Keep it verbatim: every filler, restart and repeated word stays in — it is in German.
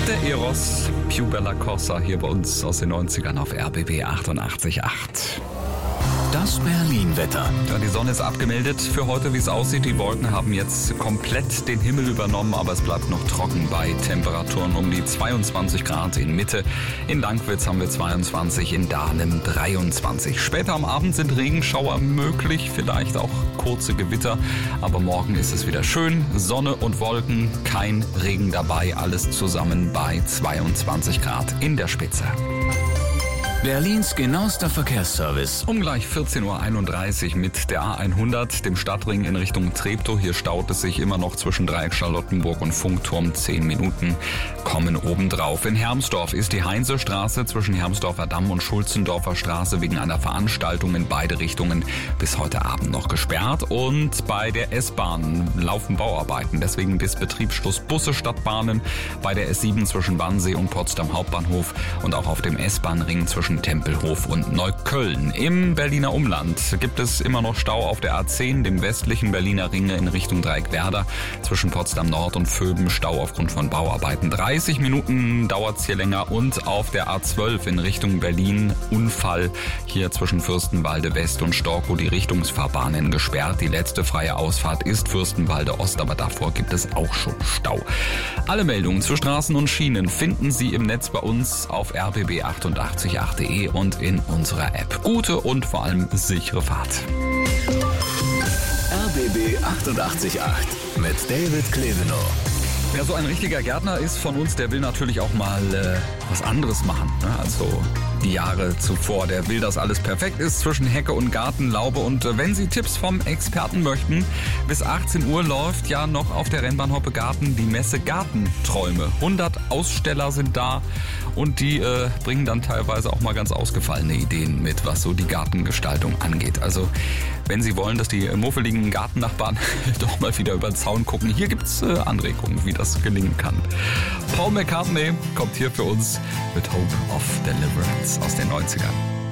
Der Eros, Più Bella Cosa hier bei uns aus den neunzigern auf R B B achtundachtzig Komma acht. Das Berlin-Wetter. Ja, die Sonne ist abgemeldet für heute, wie es aussieht. Die Wolken haben jetzt komplett den Himmel übernommen, aber es bleibt noch trocken bei Temperaturen um die zweiundzwanzig Grad in Mitte. In Lankwitz haben wir zweiundzwanzig, in Dahlem dreiundzwanzig. Später am Abend sind Regenschauer möglich, vielleicht auch kurze Gewitter. Aber morgen ist es wieder schön. Sonne und Wolken, kein Regen dabei. Alles zusammen bei zweiundzwanzig Grad in der Spitze. Berlins genauester Verkehrsservice. Um gleich vierzehn Uhr einunddreißig mit der A hundert, dem Stadtring in Richtung Treptow. Hier staut es sich immer noch zwischen Dreieck Charlottenburg und Funkturm. Zehn Minuten kommen obendrauf. In Hermsdorf ist die Heinzestraße zwischen Hermsdorfer Damm und Schulzendorfer Straße wegen einer Veranstaltung in beide Richtungen bis heute Abend noch gesperrt. Und bei der S-Bahn laufen Bauarbeiten. Deswegen bis Betriebsschluss Busse statt Bahnen bei der S sieben zwischen Wannsee und Potsdam Hauptbahnhof und auch auf dem S-Bahn-Ring zwischen Tempelhof und Neukölln. Im Berliner Umland gibt es immer noch Stau auf der A zehn, dem westlichen Berliner Ring in Richtung Dreieckwerder. Zwischen Potsdam Nord und Vöben Stau aufgrund von Bauarbeiten. dreißig Minuten dauert es hier länger. Und auf der A zwölf in Richtung Berlin Unfall. Hier zwischen Fürstenwalde West und Storkow die Richtungsfahrbahnen gesperrt. Die letzte freie Ausfahrt ist Fürstenwalde Ost, aber davor gibt es auch schon Stau. Alle Meldungen zu Straßen und Schienen finden Sie im Netz bei uns auf R B B achtundachtzig Komma acht und in unserer App. Gute und vor allem sichere Fahrt. R B B achtundachtzig Komma acht mit David Klevenow. Wer so ein richtiger Gärtner ist von uns, der will natürlich auch mal äh, was anderes machen, ne? Also die Jahre zuvor. Der will, dass alles perfekt ist zwischen Hecke und Gartenlaube. Und äh, wenn Sie Tipps vom Experten möchten, bis achtzehn Uhr läuft ja noch auf der Rennbahn Hoppe Garten die Messe Gartenträume. hundert Aussteller sind da und die äh, bringen dann teilweise auch mal ganz ausgefallene Ideen mit, was so die Gartengestaltung angeht. Also wenn Sie wollen, dass die muffeligen Gartennachbarn doch mal wieder über den Zaun gucken, hier gibt's äh, Anregungen, wie das gelingen kann. Paul McCartney kommt hier für uns mit Hope of Deliverance aus den neunzigern.